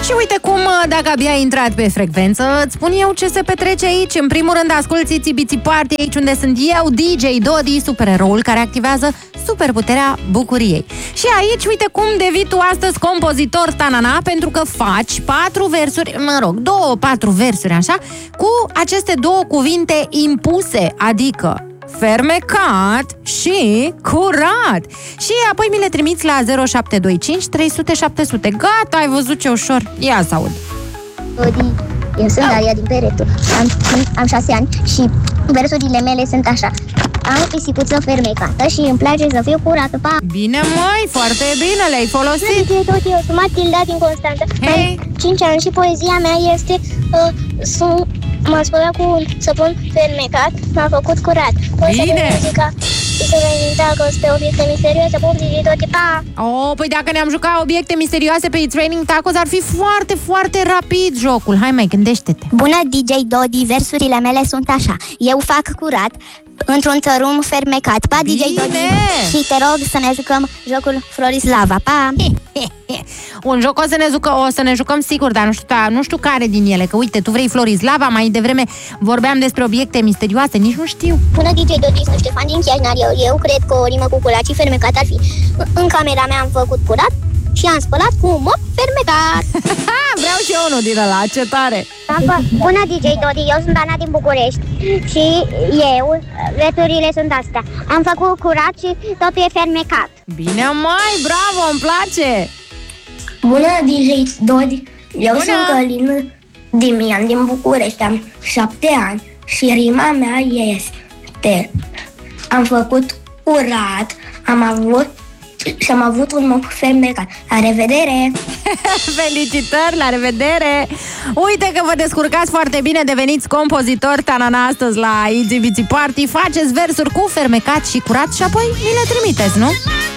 Și uite cum, dacă abia ai intrat pe frecvență, îți spun eu ce se petrece aici. În primul rând asculti Itsy Bitsy Party, aici unde sunt eu, DJ Dodi, supereroul care activează superputerea bucuriei. Și aici, uite cum devii tu astăzi compozitor tanana, pentru că faci 4 versuri, 4 versuri așa, cu aceste 2 cuvinte impuse, adică fermecat și curat. Și apoi mi le trimiți la 0725 300 700. Gata, ai văzut ce ușor? Ia să aud. Eu sunt Daria din Peretu. Am 6 ani și versurile mele sunt așa. Am pisicuță fermecată și îmi place să fiu curată. Pa! Bine, măi, foarte bine, le-ai folosit. Eu sunt Matilda din Constanța. Hey. Am 5 ani și poezia mea este m-a spălat cu un săpun fermecat, m-a făcut curat. Bine! Să venim tacos pe obiecte misterioase, pa! Păi dacă ne-am jucat obiecte misterioase pe It's Raining Tacos, ar fi foarte, foarte rapid jocul. Hai mai, gândește-te. Bună, DJ Dodi, versurile mele sunt așa. Eu fac curat într-un țărum fermecat. Pa, DJ Dodi! Și te rog să ne jucăm jocul Florislava. Pa! Un joc o să ne jucăm sigur, dar nu știu care din ele. Că uite, tu vrei Florislava, mai devreme vorbeam despre obiecte misterioase, nici nu știu. Bună, DJ Dodi, sunt Ștefan din Chiajnar. Eu cred că o rimă cu curat și fermecat ar fi: în camera mea am făcut curat și am spălat cu un mop fermecat. Vreau și eu unul din ăla, ce tare! Bună, DJ Dodi, eu sunt Ana din București și eu, versurile sunt astea. Am făcut curat și totul e fermecat. Bine, mai, bravo, îmi place! Bună, DJ Dodi, eu sunt Călin Dimian din București, am 7 ani și rima mea este: am făcut curat, am avut un mop fermecat. La revedere! Felicitări, la revedere! Uite că vă descurcați foarte bine, deveniți compozitor tanana astăzi la Itsy Bitsy Party. Faceți versuri cu fermecat și curat și apoi mi le trimiteți, nu?